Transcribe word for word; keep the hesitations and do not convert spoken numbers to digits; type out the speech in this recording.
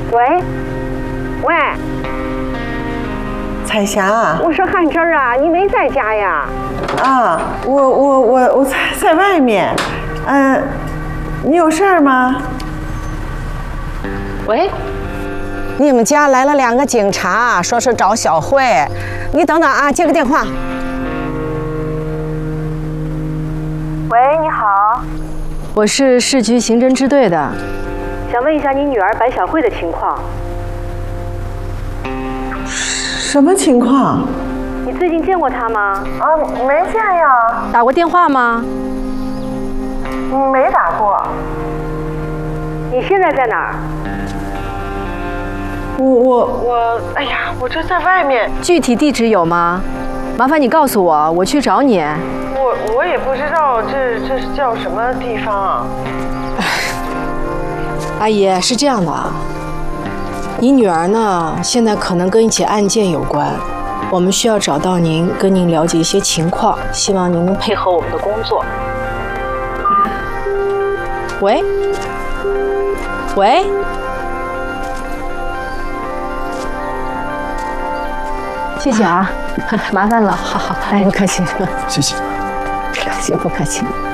喂，喂， 彩霞， 我说汉珍啊，你没在家呀？ 啊，我我我我在在外面，嗯、呃，你有事儿吗？ 喂， 你们家来了两个警察，说是找小慧，你等等啊，接个电话。 喂，你好， 我是市局刑侦支队的， 想问一下你女儿白小慧的情况。 什么情况？ 你最近见过她吗？ 啊，没见呀。 打过电话吗？ 没打过。 你现在在哪儿？ 我我我，哎呀，我这在外面。 具体地址有吗？麻烦你告诉我，我去找你。 我我也不知道这这是叫什么地方啊。 阿姨，是这样的啊，你女儿呢，现在可能跟一起案件有关，我们需要找到您，跟您了解一些情况，希望您能配合我们的工作。喂，喂，谢谢啊，麻烦了，好好，哎，不客气， 谢谢， 不客气，不客气。